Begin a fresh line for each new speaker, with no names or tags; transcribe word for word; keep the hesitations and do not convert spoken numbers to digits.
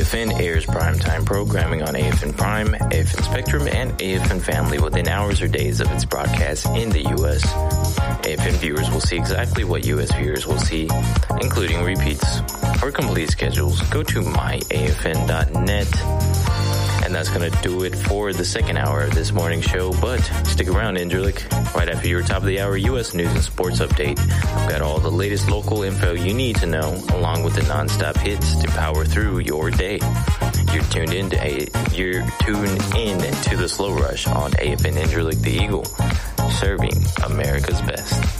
F N airs primetime programming on A F N Prime, A F N Spectrum, and A F N Family within hours or days of its broadcast in the U S. A F N viewers will see exactly what U S viewers will see, including repeats. For complete schedules, go to my A F N dot net. And that's going to do it for the second hour of this morning show. But stick around, Indrlik. Right after your top of the hour U S news and sports update, I've got all the latest local info you need to know, along with the non-stop hits to power through your day. You're tuned in to a, you're tuned in to the Slow Rush on A F N Indrlik the Eagle, serving America's best.